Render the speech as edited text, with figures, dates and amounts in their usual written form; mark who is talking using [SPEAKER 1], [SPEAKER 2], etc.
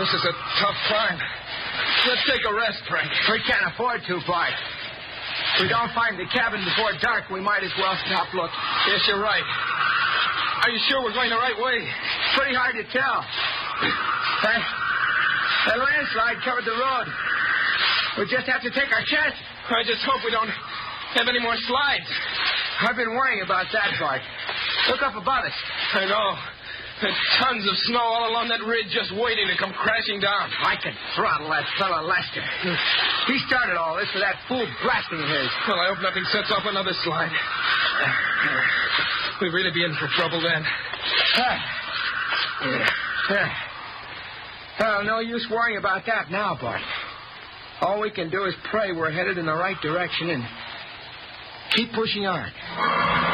[SPEAKER 1] This is a tough climb. Let's take a rest, Frank.
[SPEAKER 2] We can't afford to, Bart. If we don't find the cabin before dark, we might as well stop looking.
[SPEAKER 1] Yes, you're right. Are you sure we're going the right way?
[SPEAKER 2] Pretty hard to tell. That landslide covered the road. We just have to take our chances.
[SPEAKER 1] I just hope we don't have any more slides.
[SPEAKER 2] I've been worrying about that, Bart. Look up above us.
[SPEAKER 1] I know. There's tons of snow all along that ridge just waiting to come crashing down.
[SPEAKER 2] I can throttle that fella Lester. He started all this with that fool blasting of his.
[SPEAKER 1] Well, I hope nothing sets off another slide. We'd really be in for trouble then.
[SPEAKER 2] Well, no use worrying about that now, Bart. All we can do is pray we're headed in the right direction and keep pushing on.